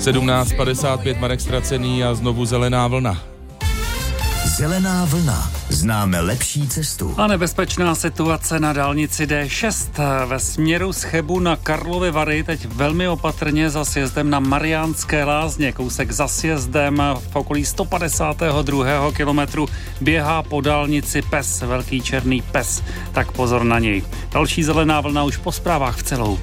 17:55, Marek Ztracený a znovu zelená vlna. Zelená vlna. Známe lepší cestu. A nebezpečná situace na dálnici D6 ve směru z Chebu na Karlovy Vary, teď velmi opatrně za sjezdem na Mariánské Lázně. Kousek za sjezdem v okolí 152. kilometru běhá po dálnici pes, velký černý pes. Tak pozor na něj. Další zelená vlna už po zprávách v celou.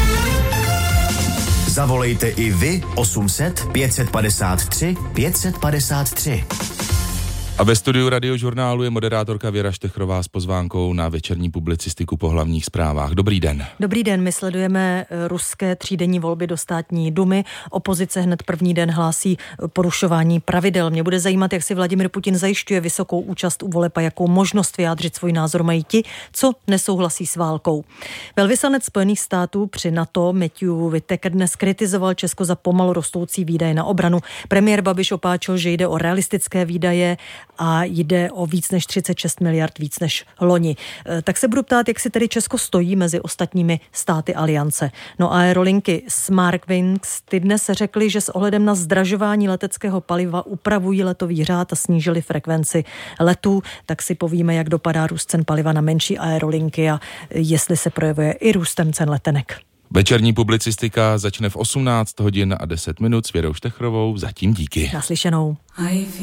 Zavolejte i vy 800 553 553. A ve studiu Radiožurnálu je moderátorka Věra Štechrová s pozvánkou na večerní publicistiku po hlavních zprávách. Dobrý den. Dobrý den, my sledujeme ruské třídenní volby do státní dumy. Opozice hned první den hlásí porušování pravidel. Mě bude zajímat, jak si Vladimir Putin zajišťuje vysokou účast u voleb a jakou možnost vyjádřit svůj názor mají ti, co nesouhlasí s válkou. Velvyslanec Spojených států při NATO Matthew Whitaker dnes kritizoval Česko za pomalu rostoucí výdaje na obranu. Premiér Babiš opáčil, že jde o realistické výdaje a jde o víc než 36 miliard, víc než loni. Tak se budu ptát, jak si tedy Česko stojí mezi ostatními státy aliance. No a aerolinky Smartwings ty dnes řekly, že s ohledem na zdražování leteckého paliva upravují letový řád a snížili frekvenci letů. Tak si povíme, jak dopadá růst cen paliva na menší aerolinky a jestli se projevuje i růstem cen letenek. Večerní publicistika začne v 18 hodin a 10 minut s Věrou Štechrovou. Zatím díky. Naslyšenou.